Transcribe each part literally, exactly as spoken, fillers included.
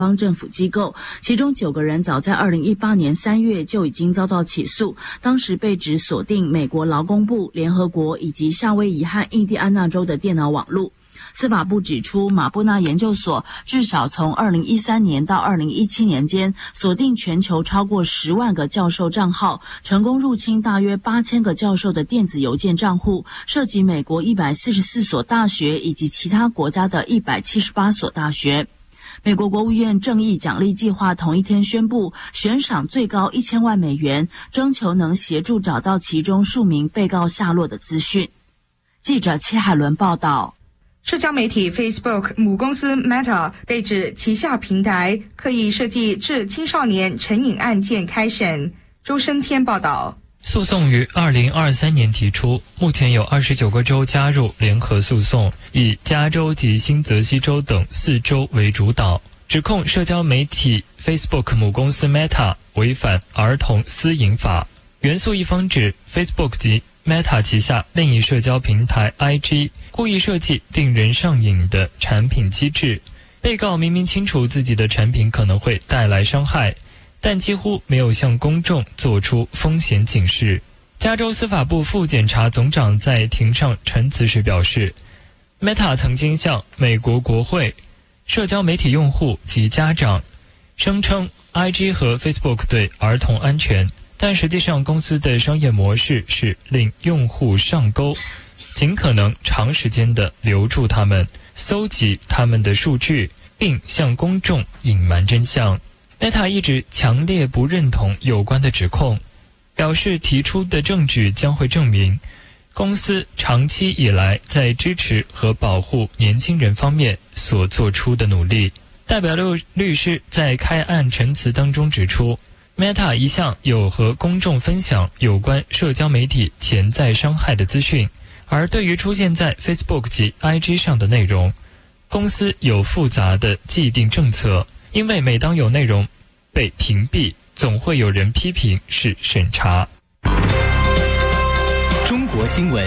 方政府机构，其中九个人早在二零一八年三月就已经遭到起诉，当时被指锁定美国劳工部、联合国以及夏威夷和印第安纳州的电脑网路。司法部指出，马布纳研究所至少从二零一三年到二零一七年间，锁定全球超过十万个教授账号，成功入侵大约八千个教授的电子邮件账户，涉及美国一百四十四所大学以及其他国家的一百七十八所大学。美国国务院正义奖励计划同一天宣布，悬赏最高一千万美元，征求能协助找到其中数名被告下落的资讯。记者戚海伦报道。 社交媒体 Facebook 母公司 Meta 被指旗下平台刻意设计致青少年成瘾案件开审。周生天报道。 诉讼于二零二三年提出，目前有二十九个州加入联合诉讼，以加州及新泽西州等四州为主导，指控社交媒体 Facebook 母公司 Meta 违反儿童私隐法。原诉一方指 Facebook 及 Meta 旗下另一社交平台 I G 故意设计令人上瘾的产品机制。被告明明清楚自己的产品可能会带来伤害，但几乎没有向公众做出风险警示。加州司法部副检察总长在庭上陈词时表示， Meta 曾经向美国国会、社交媒体用户及家长声称 I G 和 Facebook 对儿童安全，但实际上公司的商业模式是令用户上钩，尽可能长时间地留住他们，搜集他们的数据，并向公众隐瞒真相。Meta 一直强烈不认同有关的指控，表示提出的证据将会证明公司长期以来在支持和保护年轻人方面所做出的努力。代表律师在开案陈词当中指出， Meta 一向有和公众分享有关社交媒体潜在伤害的资讯，而对于出现在 Facebook 及 I G 上的内容，公司有复杂的既定政策，因为每当有内容被屏蔽，总会有人批评是审查。 中国新闻。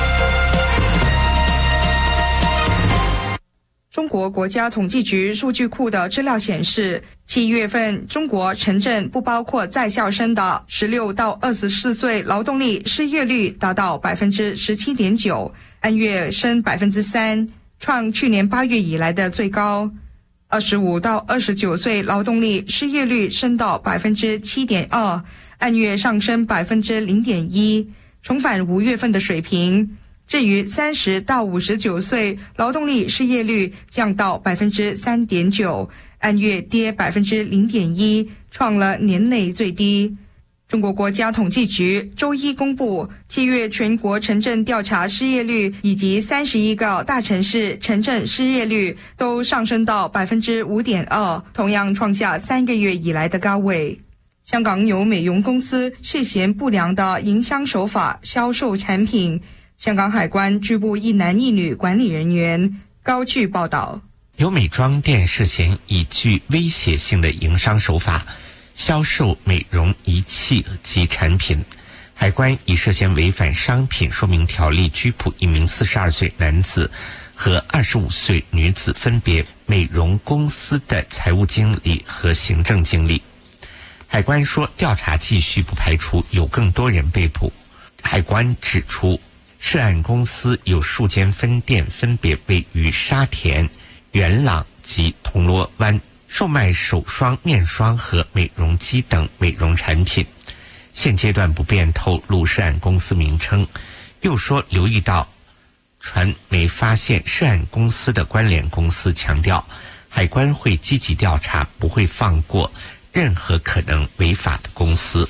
中国国家统计局数据库的资料显示，七月份中国城镇不包括在校生的十六到二十四岁劳动力失业率达到 百分之十七点九， 按月升 百分之三， 创去年八月以来的最高。二十五到二十九岁劳动力失业率升到 百分之七点二， 按月上升 百分之零点一， 重返五月份的水平。至于三十到五十九岁劳动力失业率降到 百分之三点九， 按月跌 百分之零点一， 创了年内最低。中国国家统计局周一公布，七月全国城镇调查失业率以及三十一个大城市城镇失业率都上升到 百分之五点二， 同样创下三个月以来的高位。香港有美容公司涉嫌不良的营商手法销售产品，香港海关拘捕一男一女管理人员。高炬报道， 有美妆店涉嫌以具威胁性的营商手法销售美容仪器及产品，海关以涉嫌违反商品说明条例拘捕一名四十二岁男子和二十五岁女子，分别美容公司的财务经理和行政经理。海关说，调查继续，不排除有更多人被捕。海关指出，涉案公司有数间分店，分别位于沙田、元朗及铜锣湾，售卖手霜、面霜和美容机等美容产品。现阶段不便透露涉案公司名称。又说留意到传媒发现涉案公司的关联公司，强调海关会积极调查，不会放过任何可能违法的公司。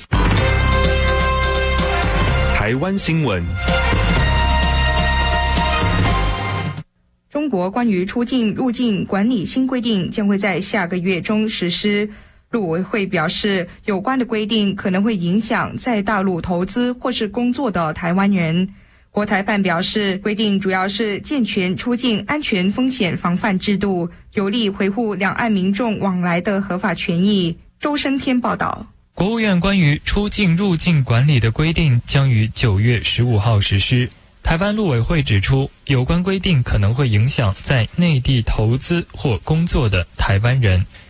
台湾新闻。 中国关于出境入境管理新规定将会在下个月中实施。陆委会表示，有关的规定可能会影响在大陆投资或是工作的台湾人。国台办表示，规定主要是健全出境安全风险防范制度，有力维护两岸民众往来的合法权益。周生天报道。 国务院关于出境入境管理的规定将于九月十五号实施。台湾陆委会指出，有关规定可能会影响在内地投资或工作的台湾人。